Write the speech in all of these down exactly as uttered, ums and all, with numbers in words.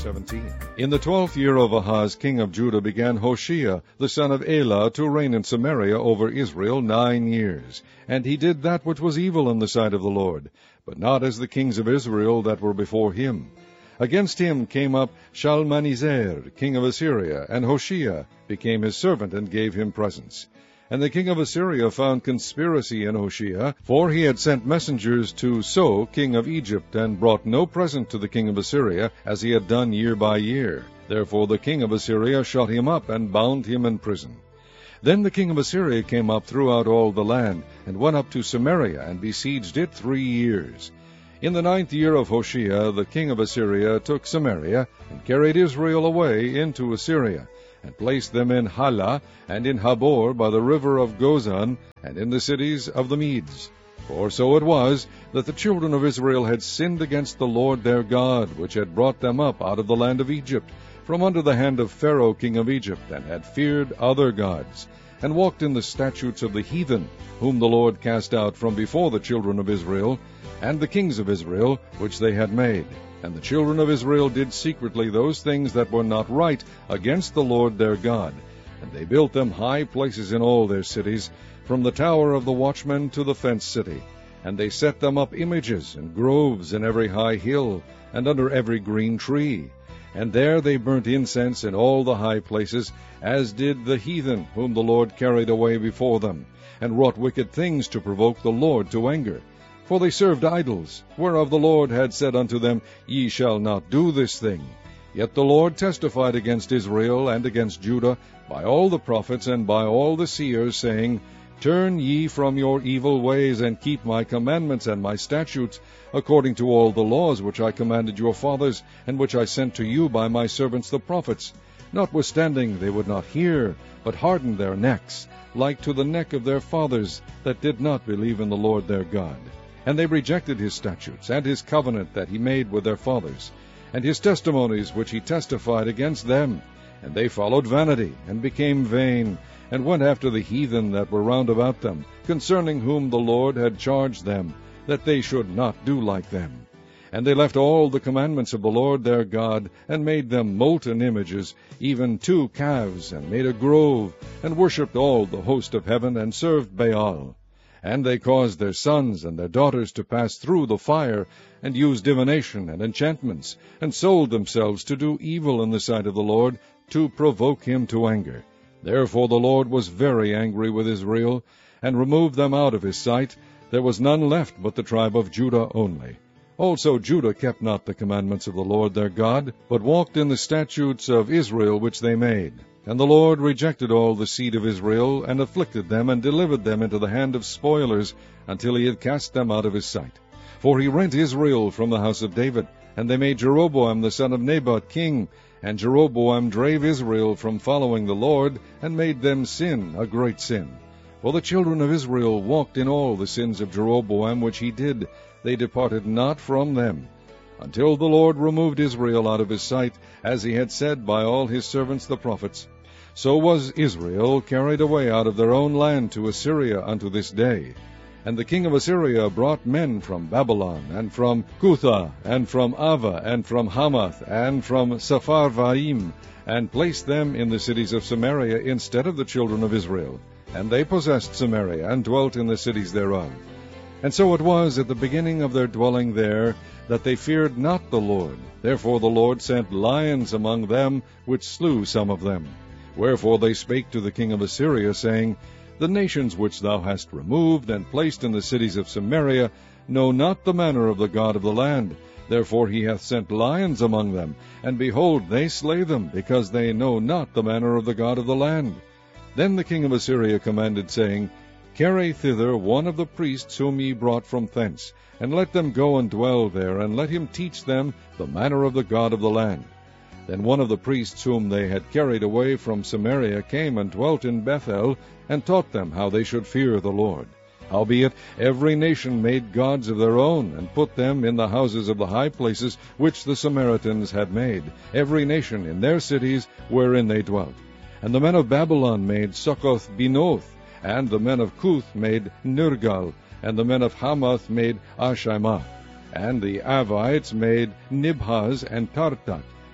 seventeen. In the twelfth year of Ahaz, king of Judah, began Hoshea, the son of Elah, to reign in Samaria over Israel nine years. And he did that which was evil in the sight of the Lord, but not as the kings of Israel that were before him. Against him came up Shalmaneser, king of Assyria, and Hoshea became his servant and gave him presents. And the king of Assyria found conspiracy in Hoshea, for he had sent messengers to So, king of Egypt, and brought no present to the king of Assyria, as he had done year by year. Therefore the king of Assyria shut him up, and bound him in prison. Then the king of Assyria came up throughout all the land, and went up to Samaria, and besieged it three years. In the ninth year of Hoshea, the king of Assyria took Samaria, and carried Israel away into Assyria, and placed them in Halah, and in Habor by the river of Gozan, and in the cities of the Medes. For so it was, that the children of Israel had sinned against the Lord their God, which had brought them up out of the land of Egypt, from under the hand of Pharaoh king of Egypt, and had feared other gods, and walked in the statutes of the heathen, whom the Lord cast out from before the children of Israel, and the kings of Israel, which they had made. And the children of Israel did secretly those things that were not right against the Lord their God. And they built them high places in all their cities, from the tower of the watchman to the fenced city. And they set them up images and groves in every high hill, and under every green tree. And there they burnt incense in all the high places, as did the heathen, whom the Lord carried away before them, and wrought wicked things to provoke the Lord to anger. For they served idols, whereof the Lord had said unto them, Ye shall not do this thing. Yet the Lord testified against Israel and against Judah by all the prophets and by all the seers, saying, Turn ye from your evil ways, and keep my commandments and my statutes, according to all the laws which I commanded your fathers, and which I sent to you by my servants the prophets. Notwithstanding they would not hear, but hardened their necks, like to the neck of their fathers, that did not believe in the Lord their God. And they rejected his statutes, and his covenant that he made with their fathers, and his testimonies which he testified against them. And they followed vanity, and became vain, and went after the heathen that were round about them, concerning whom the Lord had charged them, that they should not do like them. And they left all the commandments of the Lord their God, and made them molten images, even two calves, and made a grove, and worshipped all the host of heaven, and served Baal. And they caused their sons and their daughters to pass through the fire, and used divination and enchantments, and sold themselves to do evil in the sight of the Lord, to provoke him to anger. Therefore the Lord was very angry with Israel, and removed them out of his sight. There was none left but the tribe of Judah only. Also Judah kept not the commandments of the Lord their God, but walked in the statutes of Israel which they made. And the Lord rejected all the seed of Israel, and afflicted them, and delivered them into the hand of spoilers, until he had cast them out of his sight. For he rent Israel from the house of David, and they made Jeroboam the son of Nebat king. And Jeroboam drave Israel from following the Lord, and made them sin a great sin. For the children of Israel walked in all the sins of Jeroboam which he did. They departed not from them, until the Lord removed Israel out of his sight, as he had said by all his servants the prophets. So was Israel carried away out of their own land to Assyria unto this day. And the king of Assyria brought men from Babylon, and from Cutha, and from Ava, and from Hamath, and from Sepharvaim, and placed them in the cities of Samaria instead of the children of Israel. And they possessed Samaria, and dwelt in the cities thereof. And so it was at the beginning of their dwelling there, that they feared not the Lord. Therefore the Lord sent lions among them, which slew some of them. Wherefore they spake to the king of Assyria, saying, The nations which thou hast removed, and placed in the cities of Samaria, know not the manner of the God of the land. Therefore he hath sent lions among them, and behold, they slay them, because they know not the manner of the God of the land. Then the king of Assyria commanded, saying, Carry thither one of the priests whom ye brought from thence, and let them go and dwell there, and let him teach them the manner of the God of the land. Then one of the priests whom they had carried away from Samaria came and dwelt in Bethel, and taught them how they should fear the Lord. Howbeit every nation made gods of their own, and put them in the houses of the high places which the Samaritans had made, every nation in their cities wherein they dwelt. And the men of Babylon made Succoth-Benoth, and the men of Cuth made Nergal, and the men of Hamath made Ashimah, and the Avites made Nibhaz and Tartak,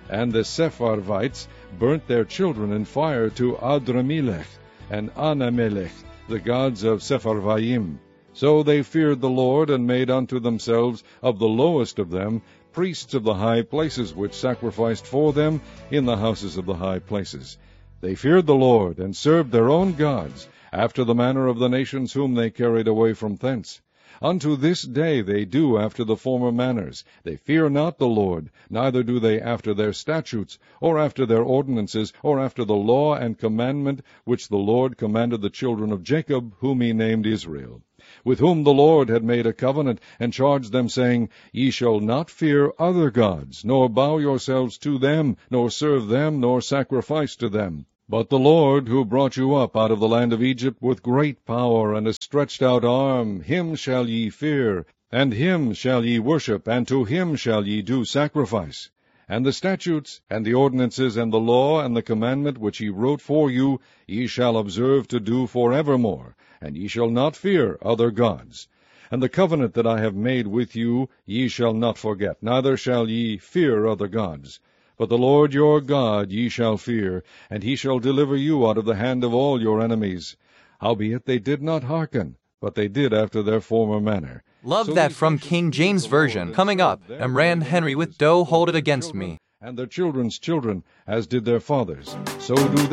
And the Sepharvites burnt their children in fire to Adramelech and Anamelech, the gods of Sepharvaim. So they feared the Lord, and made unto themselves of the lowest of them priests of the high places, which sacrificed for them in the houses of the high places. They feared the Lord, and served their own gods, after the manner of the nations whom they carried away from thence. Unto this day they do after the former manners. They fear not the Lord, neither do they after their statutes, or after their ordinances, or after the law and commandment which the Lord commanded the children of Jacob, whom he named Israel, with whom the Lord had made a covenant, and charged them, saying, Ye shall not fear other gods, nor bow yourselves to them, nor serve them, nor sacrifice to them. But the Lord, who brought you up out of the land of Egypt with great power and a stretched out arm, him shall ye fear, and him shall ye worship, and to him shall ye do sacrifice. And the statutes, and the ordinances, and the law, and the commandment which he wrote for you, ye shall observe to do for evermore, and ye shall not fear other gods. And the covenant that I have made with you ye shall not forget, neither shall ye fear other gods. But the Lord your God ye shall fear, and he shall deliver you out of the hand of all your enemies. Howbeit they did not hearken, but they did after their former manner. Love So that these from nations King feared James the Lord, Version. and Coming up, served their Amran gods, Henry and with his Doe, children hold it and against children, me. and their children's children, as did their fathers. So do